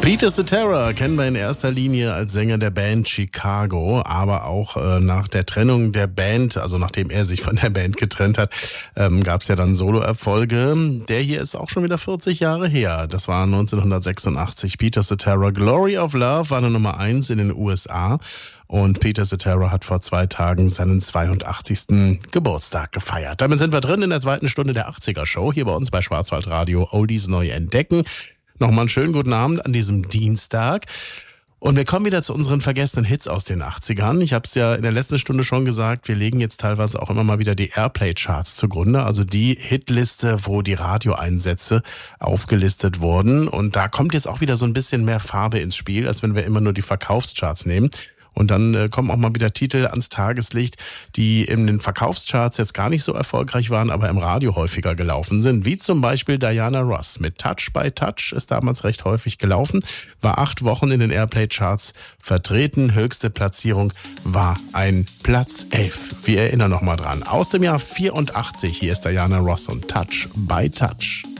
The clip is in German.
Peter Cetera kennen wir in erster Linie als Sänger der Band Chicago, aber auch nach der Trennung der Band, also nachdem er sich von der Band getrennt hat, gab es ja dann Soloerfolge. Der hier ist auch schon wieder 40 Jahre her. Das war 1986. Peter Cetera, Glory of Love, war eine Nummer 1 in den USA. Und Peter Cetera hat vor 2 Tagen seinen 82. Geburtstag gefeiert. Damit sind wir drin in der zweiten Stunde der 80er-Show hier bei uns bei Schwarzwaldradio Oldies neu entdecken. Nochmal einen schönen guten Abend an diesem Dienstag. Und wir kommen wieder zu unseren vergessenen Hits aus den 80ern. Ich habe es ja in der letzten Stunde schon gesagt, wir legen jetzt teilweise auch immer mal wieder die Airplay-Charts zugrunde, also die Hitliste, wo die Radioeinsätze aufgelistet wurden. Und da kommt jetzt auch wieder so ein bisschen mehr Farbe ins Spiel, als wenn wir immer nur die Verkaufscharts nehmen. Und dann kommen auch mal wieder Titel ans Tageslicht, die in den Verkaufscharts jetzt gar nicht so erfolgreich waren, aber im Radio häufiger gelaufen sind. Wie zum Beispiel Diana Ross mit Touch by Touch ist damals recht häufig gelaufen, war 8 Wochen in den Airplay-Charts vertreten. Höchste Platzierung war ein Platz 11. Wir erinnern noch mal dran. Aus dem Jahr 84, hier ist Diana Ross und Touch by Touch.